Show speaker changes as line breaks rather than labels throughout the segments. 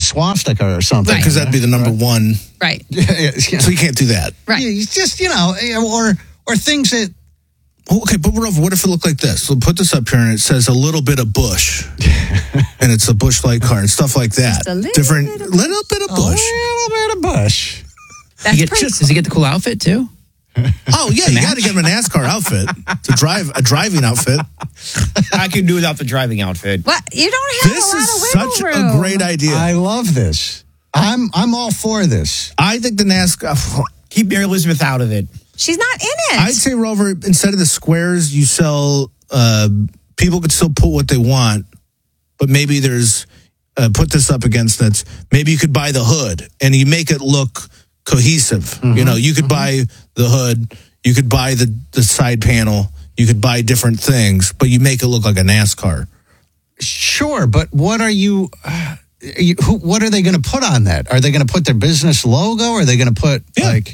swastika or something.
Because that'd be the number one.
Right.
So you can't do that.
Right.
Yeah, it's just, or things that...
Okay, but what if it looked like this? So put this up here and it says a little bit of bush. And it's a Busch Light car and stuff like that.
Just a little
Different,
bit of
little bit of bush.
A little bit of bush.
That's pretty
Does he get the cool outfit too?
Oh, yeah, you got to get him a NASCAR outfit to drive a driving outfit.
I can do without the driving outfit.
What? You don't have
This
a lot
is
of wiggle
such
room.
a great idea.
I love this. I'm all for this.
I think the NASCAR...
Keep Mary Elizabeth out of it.
She's not in it.
I'd say, Rover, instead of the squares, you sell... people could still put what they want, but maybe there's... put this up against that. Maybe you could buy the hood, and you make it look cohesive.
Mm-hmm.
You could buy the hood, you could buy the side panel, you could buy different things, but you make it look like a NASCAR.
Sure, but what are you... what are they going to put on that? Are they going to put their business logo? Or are they going to put,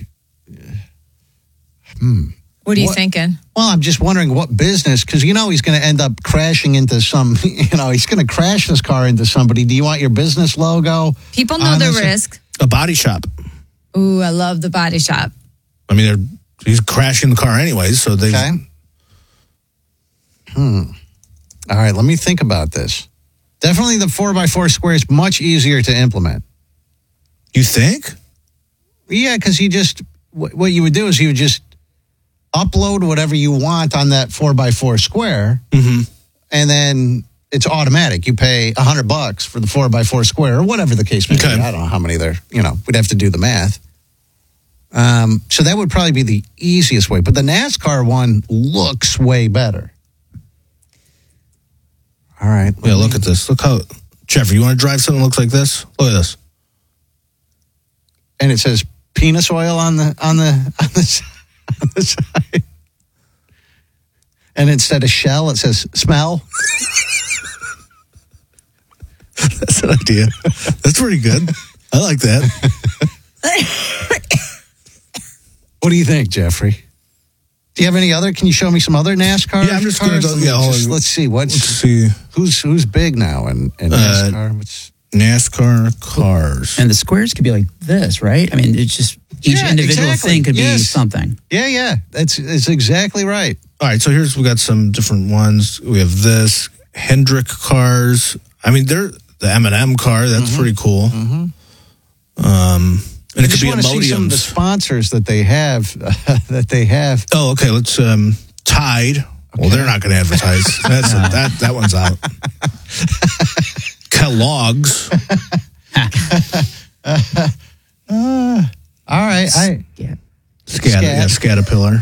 What are you thinking?
Well, I'm just wondering what business, because he's going to end up crashing into some, he's going to crash this car into somebody. Do you want your business logo?
People know
on
the
this?
risk.
A body shop.
Ooh, I love the body shop.
I mean, he's crashing the car anyways, so they...
Okay. All right, let me think about this. Definitely the 4x4 square is much easier to implement.
You think?
Yeah, because what you would do is you would just upload whatever you want on that 4x4 square, and then it's automatic. You pay $100 for the 4x4 square, or whatever the case may be. I don't know how many there. We'd have to do the math. So that would probably be the easiest way. But the NASCAR one looks way better. All right.
Yeah, look at this. Look how... Jeffrey, you want to drive something that looks like this? Look at this.
And it says penis oil on the side. And instead of shell, it says smell.
That's an idea. That's pretty good. I like that.
What do you think, Jeffrey? Do you have any other? Can you show me some other NASCAR?
Yeah, I'm just going to go. Yeah,
let's see.
Let's see.
Who's big now in NASCAR?
NASCAR cars.
And the squares could be like this, right? I mean, it's just each individual thing could be something.
Yeah. It's exactly right.
All right, so we got some different ones. We have this Hendrick cars. I mean, they're the M&M car. That's pretty cool. And it could be
see some of the sponsors that they have.
Oh, okay. Let's Tide. Okay. Well, they're not going to advertise. That one's out. Kellogg's.
All right.
Scatapillar.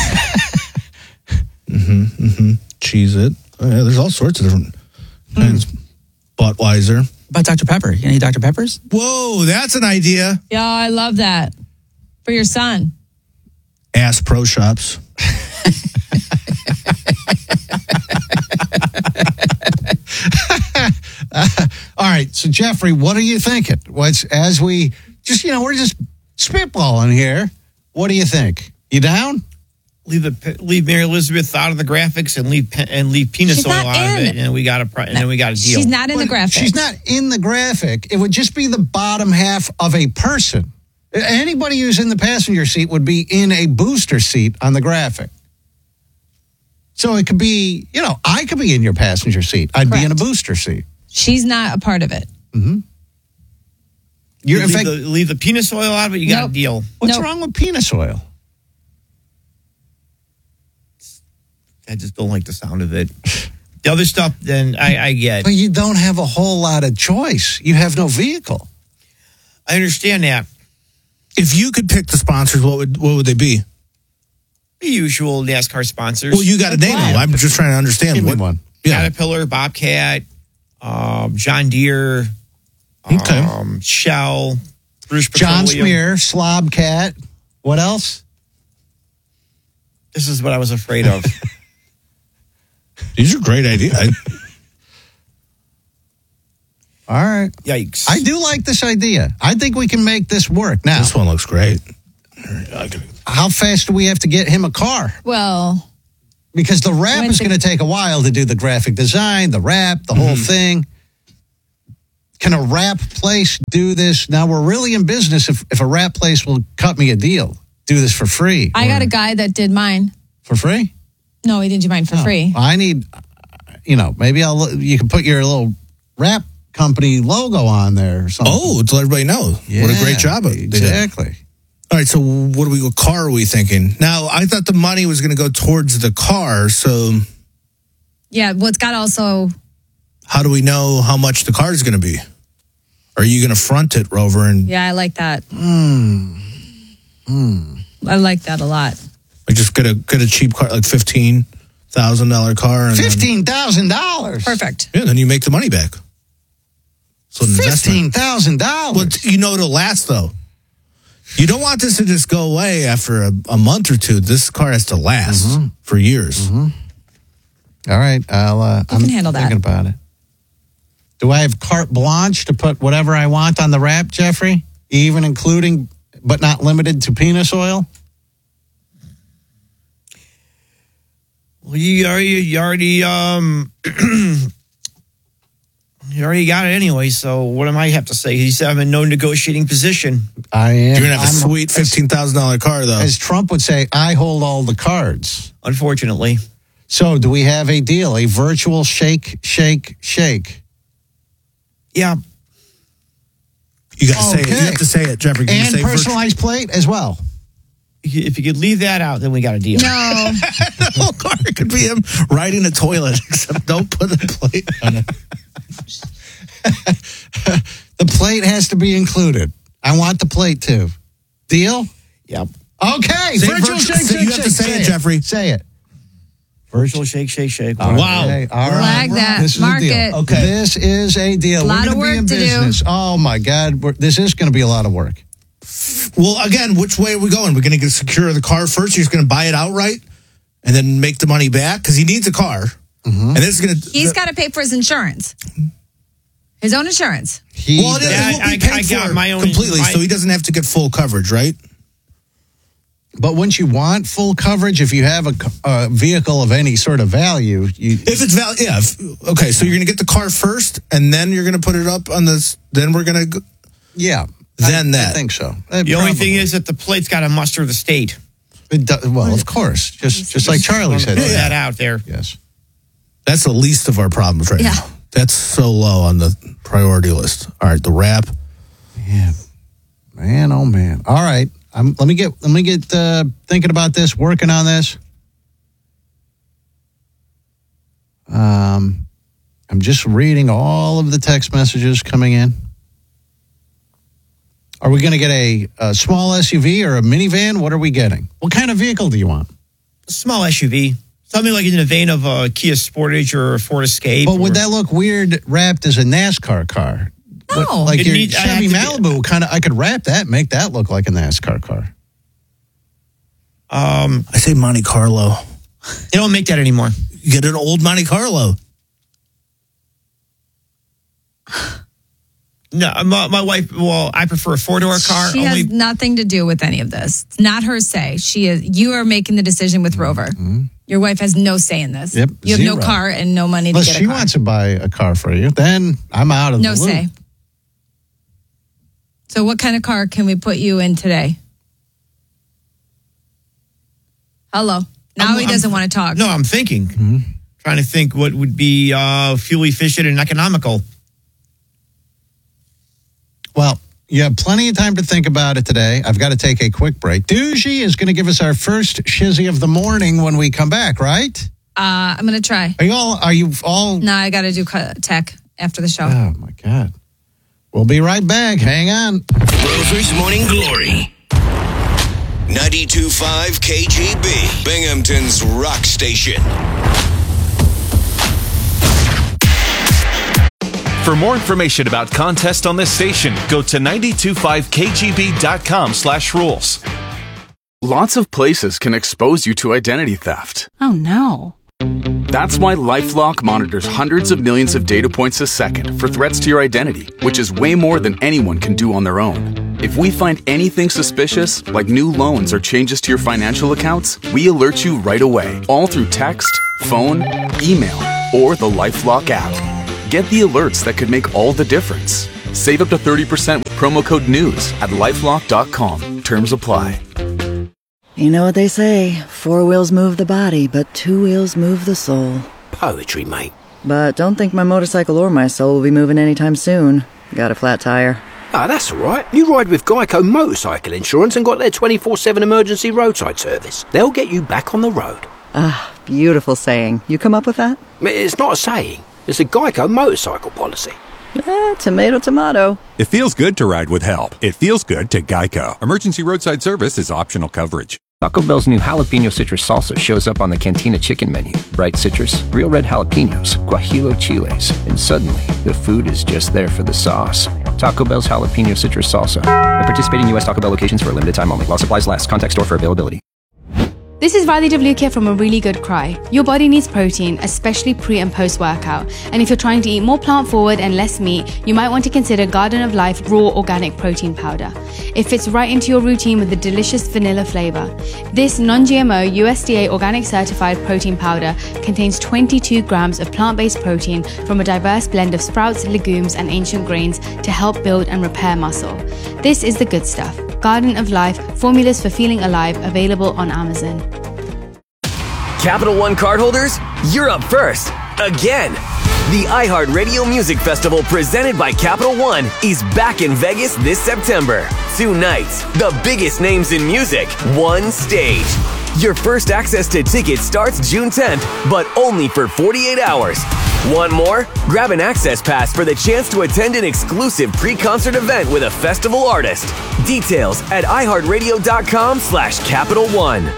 Cheez-It. Oh, yeah, there's all sorts of different kinds. Budweiser.
About Dr. Pepper. You need Dr. Peppers?
Whoa, that's an idea.
Yeah, I love that. For your son.
Ass Pro Shops.
All right, so Jeffrey, what are you thinking? We're just spitballing here. What do you think? You down?
Leave Mary Elizabeth out of the graphics and leave penis oil out of it, and we got a deal.
She's not in the graphic.
She's not in the graphic. It would just be the bottom half of a person. Anybody who's in the passenger seat would be in a booster seat on the graphic. So it could be, I could be in your passenger seat. I'd be in a booster seat.
She's not a part of it.
Mm-hmm.
Leave the penis oil out of it, you got a deal.
What's wrong with penis oil?
I just don't like the sound of it. The other stuff, then I get.
But you don't have a whole lot of choice. You have no vehicle.
I understand that.
If you could pick the sponsors, what would they be?
The usual NASCAR sponsors.
Well, you got to name them. I'm just trying to understand.
Give me one.
Yeah.
Caterpillar, Bobcat, John Deere, Shell, British
John
Petroleum.
Smear, Slobcat. What else?
This is what I was afraid of.
These are great ideas.
All right.
Yikes.
I do like this idea. I think we can make this work. Now,
this one looks great.
How fast do we have to get him a car?
Well,
because the wrap is going to take a while to do the graphic design, the wrap, the whole thing. can a wrap place do this? Now, we're really in business if a wrap place will cut me a deal, do this for free.
I got a guy that did mine.
For free?
No, he didn't do mine for free.
I need, maybe you can put your little wrap company logo on there or something.
Oh, to let everybody know. What a great job they did.
Exactly.
All right, so what car are we thinking? Now, I thought the money was going to go towards the car, so...
Yeah, well, it's got also...
How do we know how much the car is going to be? Are you going to front it, Rover?
Yeah, I like that. I like that a lot.
Like just get a cheap car, like $15,000 car. And
$15,000?
Perfect.
Yeah, then you make the money back. So
$15,000?
Well, it'll last, though. You don't want this to just go away after a month or two. This car has to last for years.
Mm-hmm. All right, I'm
handle that.
thinking about it. Do I have carte blanche to put whatever I want on the wrap, Jeffrey? Even including, but not limited to penis oil?
Well, you already got it anyway. So what do I have to say? He said I'm in no negotiating position.
I am.
You're gonna have a sweet $15,000 car, though.
As Trump would say, I hold all the cards.
Unfortunately.
So, do we have a deal? A virtual shake, shake, shake?
Yeah. You got to say it. You have to say it, Jeffrey.
And personalized plate as well.
If you could leave that out, then we got a deal.
No.
The whole car could be him riding a toilet, except don't put a plate on it.
The plate has to be included. I want the plate too. Deal?
Yep.
Okay. Virtual shake, shake,
you have to say it, Jeffrey.
Say it.
Virtual shake, shake, shake.
Wow.
Okay, all right.
Flag that.
This is
Mark
a deal.
it.
Okay. This is a deal.
A lot
We're
of
going to be in
work to do.
business. Oh, my God. This is going to be a lot of work.
Well, again, which way are we going? We're going to secure the car first? You're just going to buy it outright and then make the money back? Because he needs a car.
Mm-hmm.
And this is going to...
He's got to pay for his insurance. His own insurance.
It won't be
I
paid
got
for
my own...
completely, so he doesn't have to get full coverage, right?
But once you want full coverage, if you have a vehicle of any sort of value...
If it's value, yeah. Okay, so you're going to get the car first, and then you're going to put it up on this... Then we're going to...
Yeah.
Then
I think so.
The only thing is that the plate's got to muster the state.
Well, of course. Just like Charlie said.
Put that out there.
Yes.
That's the least of our problems right
Yeah.
now. That's so low on the priority list. All right, the wrap.
Man, oh man. All right. Let me get thinking about this, working on this. I'm just reading all of the text messages coming in. Are we going to get a small SUV or a minivan? What are we getting? What kind of vehicle do you want?
A small SUV. Something like in the vein of a Kia Sportage or a Ford Escape.
But would that look weird wrapped as a NASCAR car?
No.
Like
It
your
needs- I have
Chevy
to
Malibu, I could wrap that, make that look like a NASCAR car.
I say Monte Carlo.
They don't make that anymore.
You get an old Monte Carlo.
No, my wife. Well, I prefer a 4-door car.
She has nothing to do with any of this. It's not her say. You are making the decision with Rover. Your wife has no say in this.
Yep,
You have no
zero.
car and no money to
Unless
get a
she
car.
wants to buy a car for you, then I'm out of
No
the loop.
say. So what kind of car can we put you in today? Hello. Now he doesn't want to talk.
No, I'm thinking. Trying to think what would be fuel efficient and economical.
Well, you have plenty of time to think about it today. I've got to take a quick break. Doogie is going to give us our first shizzy of the morning when we come back, right?
I'm going to try.
Are you all?
No, I got to do tech after the show.
Oh, my God. We'll be right back. Hang on.
Rover's Morning Glory. 92.5 KGB, Binghamton's rock station.
For more information about contests on this station, go to 925kgb.com/rules.
Lots of places can expose you to identity theft.
Oh no.
That's why LifeLock monitors hundreds of millions of data points a second for threats to your identity, which is way more than anyone can do on their own. If we find anything suspicious, like new loans or changes to your financial accounts, we alert you right away, all through text, phone, email, or the LifeLock app. Get the alerts that could make all the difference. Save up to 30% with promo code NEWS at LifeLock.com. Terms apply.
You know what they say, 4 wheels move the body, but 2 wheels move the soul.
Poetry, mate.
But don't think my motorcycle or my soul will be moving anytime soon. Got a flat tire.
Ah, that's all right. You ride with Geico Motorcycle Insurance and got their 24/7 emergency roadside service. They'll get you back on the road.
Ah, beautiful saying. You come up with that?
It's not a saying. It's a Geico motorcycle policy.
Tomato, tomato.
It feels good to ride with help. It feels good to Geico. Emergency roadside service is optional coverage.
Taco Bell's new jalapeno citrus salsa shows up on the Cantina chicken menu. Bright citrus, real red jalapenos, guajillo chiles, and suddenly the food is just there for the sauce. Taco Bell's jalapeno citrus salsa. At participating U.S. Taco Bell locations for a limited time only. While supplies last. Contact store for availability.
This is Riley DeVluke from A Really Good Cry. Your body needs protein, especially pre and post workout. And if you're trying to eat more plant forward and less meat, you might want to consider Garden of Life Raw Organic Protein Powder. It fits right into your routine with a delicious vanilla flavor. This non-GMO USDA organic certified protein powder contains 22 grams of plant-based protein from a diverse blend of sprouts, legumes, and ancient grains to help build and repair muscle. This is the good stuff. Garden of Life, formulas for feeling alive, available on Amazon.
Capital One cardholders, you're up first. Again. The iHeartRadio Music Festival presented by Capital One is back in Vegas this September. 2 nights, the biggest names in music, one stage. Your first access to tickets starts June 10th, but only for 48 hours. Want more? Grab an access pass for the chance to attend an exclusive pre-concert event with a festival artist. Details at iHeartRadio.com/Capital One.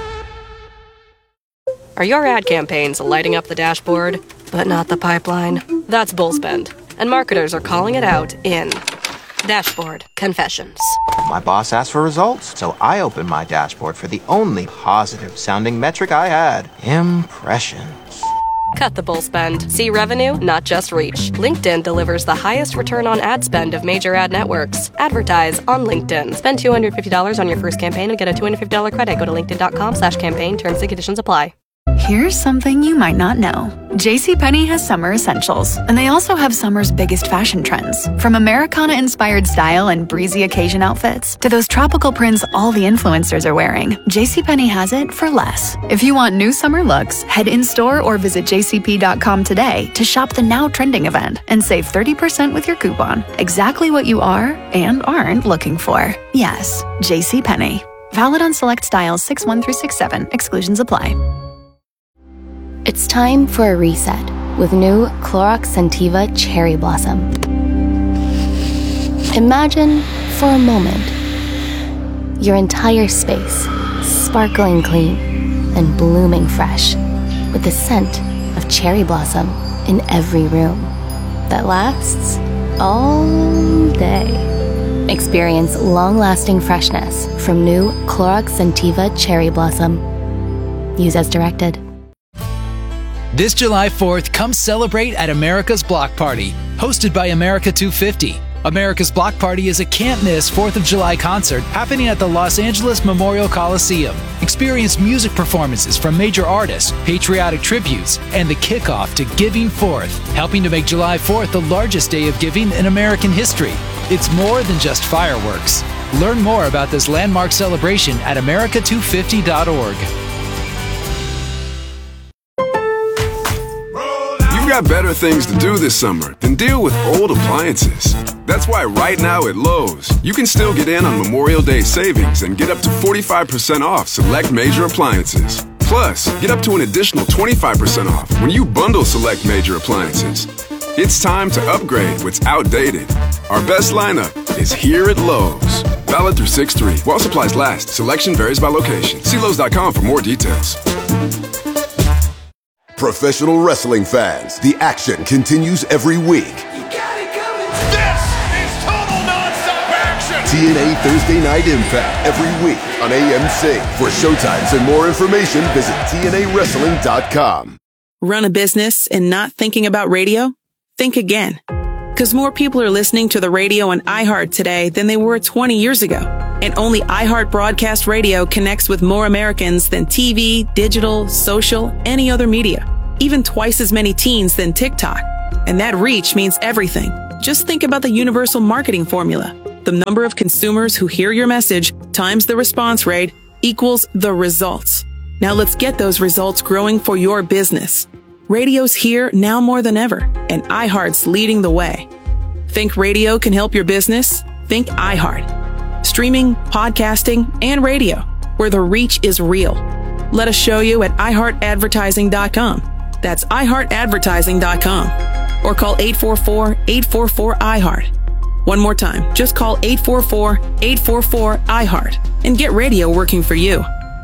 Are your ad campaigns lighting up the dashboard, but not the pipeline? That's Bullspend, and marketers are calling it out in Dashboard Confessions.
My boss asked for results, so I opened my dashboard for the only positive-sounding metric I had: impressions.
Cut the bull spend. See revenue, not just reach. LinkedIn delivers the highest return on ad spend of major ad networks. Advertise on LinkedIn. Spend $250 on your first campaign and get a $250 credit. Go to linkedin.com/campaign. Terms and conditions apply.
Here's something you might not know. JCPenney has summer essentials, and they also have summer's biggest fashion trends. From Americana-inspired style and breezy occasion outfits to those tropical prints all the influencers are wearing, JCPenney has it for less. If you want new summer looks, head in-store or visit jcp.com today to shop the now trending event and save 30% with your coupon. Exactly what you are and aren't looking for. Yes, JCPenney. Valid on select styles 6-1 through 6-7. Exclusions apply.
It's time for a reset with new Clorox Scentiva Cherry Blossom. Imagine, for a moment, your entire space sparkling clean and blooming fresh with the scent of cherry blossom in every room that lasts all day. Experience long-lasting freshness from new Clorox Scentiva Cherry Blossom. Use as directed.
This July 4th, come celebrate at America's Block Party, hosted by America 250. America's Block Party is a can't-miss 4th of July concert happening at the Los Angeles Memorial Coliseum. Experience music performances from major artists, patriotic tributes, and the kickoff to Giving Forth, helping to make July 4th the largest day of giving in American history. It's more than just fireworks. Learn more about this landmark celebration at america250.org.
You've got better things to do this summer than deal with old appliances. That's why right now at Lowe's, you can still get in on Memorial Day savings and get up to 45% off select major appliances. Plus, get up to an additional 25% off when you bundle select major appliances. It's time to upgrade what's outdated. Our best lineup is here at Lowe's. Valid through 6/3. While supplies last, selection varies by location. See Lowe's.com for more details.
Professional wrestling fans, the action continues every week.
This is total non-stop action!
TNA Thursday Night Impact every week on AMC. For showtimes and more information, visit TNAWrestling.com.
Run a business and not thinking about radio? Think again. Because more people are listening to the radio on iHeart today than they were 20 years ago. And only iHeart Broadcast Radio connects with more Americans than TV, digital, social, any other media. Even twice as many teens than TikTok. And that reach means everything. Just think about the universal marketing formula. The number of consumers who hear your message times the response rate equals the results. Now let's get those results growing for your business. Radio's here now more than ever, and iHeart's leading the way. Think radio can help your business? Think iHeart. Streaming, podcasting, and radio, where the reach is real. Let us show you at iHeartAdvertising.com. That's iHeartAdvertising.com. Or call 844-844-iHeart. One more time, just call 844-844-iHeart and get radio working for you.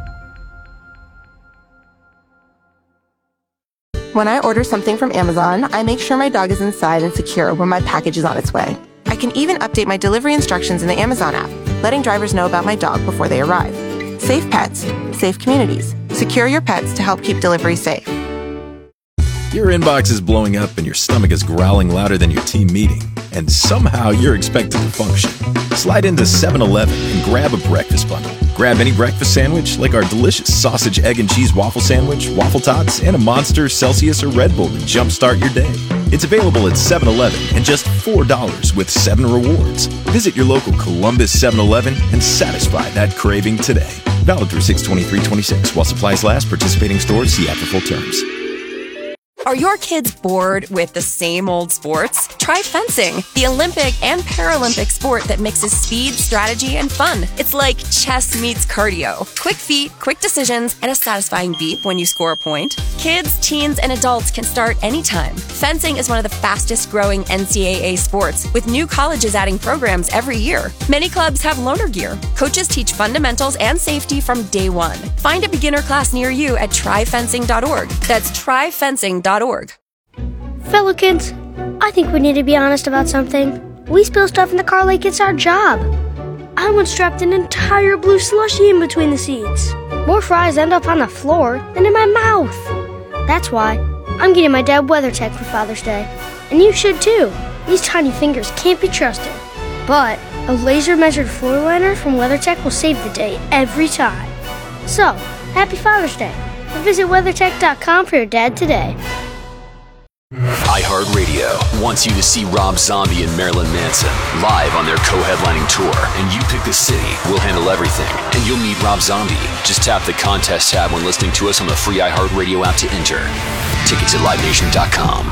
When I order something from Amazon, I make sure my dog is inside and secure when my package is on its way. I can even update my delivery instructions in the Amazon app, letting drivers know about my dog before they arrive. Safe pets, safe communities. Secure your pets to help keep delivery safe.
Your inbox is blowing up and your stomach is growling louder than your team meeting, and somehow you're expected to function. Slide into 7-Eleven and grab a breakfast bundle. Grab any breakfast sandwich like our delicious sausage, egg, and cheese waffle sandwich, waffle tots, and a Monster, Celsius, or Red Bull to jumpstart your day. It's available at 7-Eleven and just $4 with 7 rewards. Visit your local Columbus 7-Eleven and satisfy that craving today. Valid through 6/23/26 while supplies last. Participating stores see after full terms.
Are your kids bored with the same old sports? Try fencing, the Olympic and Paralympic sport that mixes speed, strategy, and fun. It's like chess meets cardio. Quick feet, quick decisions, and a satisfying beep when you score a point. Kids, teens, and adults can start anytime. Fencing is one of the fastest growing NCAA sports, with new colleges adding programs every year. Many clubs have loaner gear. Coaches teach fundamentals and safety from day one. Find a beginner class near you at tryfencing.org. That's tryfencing.org.
Fellow kids, I think we need to be honest about something. We spill stuff in the car like it's our job. I once dropped an entire blue slushie in between the seats. More fries end up on the floor than in my mouth. That's why I'm getting my dad WeatherTech for Father's Day. And you should too. These tiny fingers can't be trusted. But a laser-measured floor liner from WeatherTech will save the day every time. So, happy Father's Day. Visit WeatherTech.com for your dad today.
iHeartRadio wants you to see Rob Zombie and Marilyn Manson live on their co-headlining tour, and you pick the city. We'll handle everything, and you'll meet Rob Zombie. Just tap the contest tab when listening to us on the free iHeartRadio app to enter. Tickets at LiveNation.com.